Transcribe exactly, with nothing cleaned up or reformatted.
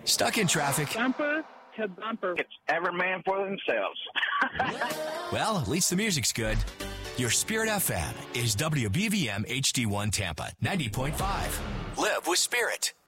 Stuck in traffic? Bumper to bumper. It's every man for themselves. Well, at least the music's good. Your Spirit F M is W B V M H D one Tampa, ninety point five. Live with Spirit.